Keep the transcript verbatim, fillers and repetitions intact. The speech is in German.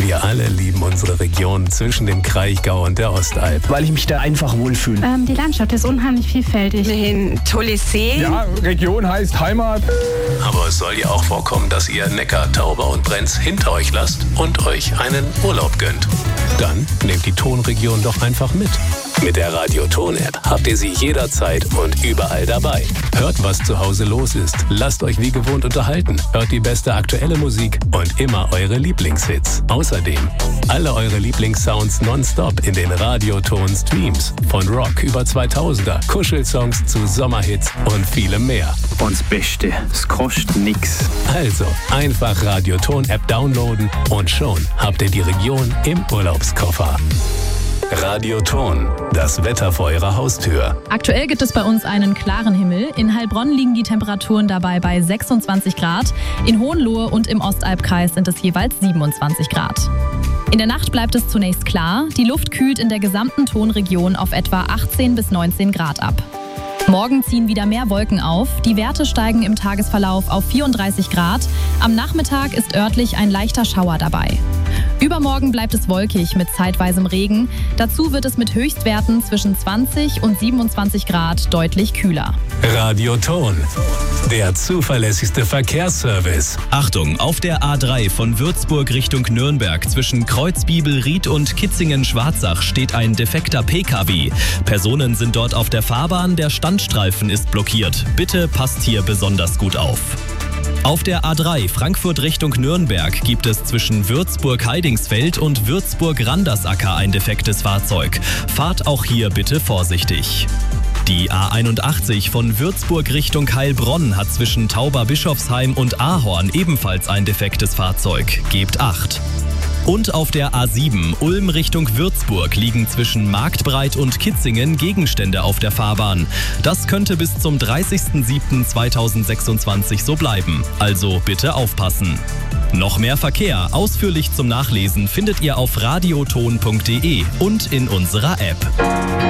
Wir alle lieben unsere Region zwischen dem Kraichgau und der Ostalb. Weil ich mich da einfach wohlfühle. Ähm, die Landschaft ist unheimlich vielfältig. Ein tolles See. Ja, Region heißt Heimat. Aber es soll ja auch vorkommen, dass ihr Neckar, Tauber und Brenz hinter euch lasst und euch einen Urlaub gönnt. Dann nehmt die Tonregion doch einfach mit. Mit der Radio-Ton-App habt ihr sie jederzeit und überall dabei. Hört, was zu Hause los ist. Lasst euch wie gewohnt unterhalten. Hört die beste aktuelle Musik und immer eure Lieblingshits. Außerdem alle eure Lieblingssounds nonstop in den Radio-Ton-Streams. Von Rock über zweitausender, Kuschelsongs zu Sommerhits und vielem mehr. Und das Beste, es kostet nix. Also einfach Radio-Ton-App downloaden und schon habt ihr die Region im Urlaubskoffer. Radio-Ton, das Wetter vor eurer Haustür. Aktuell gibt es bei uns einen klaren Himmel. In Heilbronn liegen die Temperaturen dabei bei sechsundzwanzig Grad. In Hohenlohe und im Ostalbkreis sind es jeweils siebenundzwanzig Grad. In der Nacht bleibt es zunächst klar. Die Luft kühlt in der gesamten Tonregion auf etwa achtzehn bis neunzehn Grad ab. Morgen ziehen wieder mehr Wolken auf. Die Werte steigen im Tagesverlauf auf vierunddreißig Grad. Am Nachmittag ist örtlich ein leichter Schauer dabei. Übermorgen bleibt es wolkig mit zeitweisem Regen. Dazu wird es mit Höchstwerten zwischen zwanzig und siebenundzwanzig Grad deutlich kühler. Radio-Ton, der zuverlässigste Verkehrsservice. Achtung, auf der A drei von Würzburg Richtung Nürnberg zwischen Kreuzbiebel-Ried und Kitzingen-Schwarzach steht ein defekter P K W. Personen sind dort auf der Fahrbahn, der Standstreifen ist blockiert. Bitte passt hier besonders gut auf. Auf der A drei Frankfurt Richtung Nürnberg gibt es zwischen Würzburg-Heidingsfeld und Würzburg-Randersacker ein defektes Fahrzeug. Fahrt auch hier bitte vorsichtig. Die A einundachtzig von Würzburg Richtung Heilbronn hat zwischen Tauberbischofsheim und Ahorn ebenfalls ein defektes Fahrzeug. Gebt Acht. Und auf der A sieben Ulm Richtung Würzburg liegen zwischen Marktbreit und Kitzingen Gegenstände auf der Fahrbahn. Das könnte bis zum dreißigsten siebten zweitausendsechsundzwanzig so bleiben. Also bitte aufpassen. Noch mehr Verkehr ausführlich zum Nachlesen findet ihr auf radioton punkt de und in unserer App.